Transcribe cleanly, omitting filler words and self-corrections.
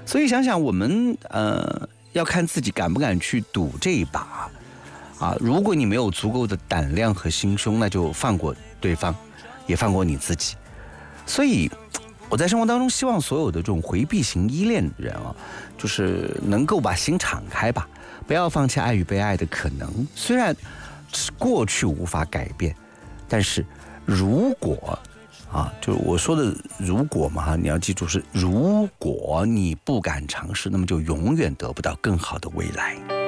所以想想我们要看自己敢不敢去赌这一把啊。如果你没有足够的胆量和心胸，那就放过对方，也放过你自己。所以我在生活当中希望所有的这种回避型依恋的人啊，就是能够把心敞开吧，不要放弃爱与被爱的可能。虽然过去无法改变，但是如果啊，就是我说的如果嘛，你要记住是如果你不敢尝试，那么就永远得不到更好的未来。